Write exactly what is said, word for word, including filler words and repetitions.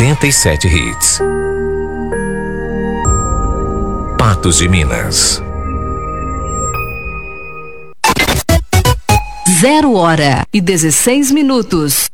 oitenta e sete Hits. Patos de Minas. Zero hora e dezesseis minutos.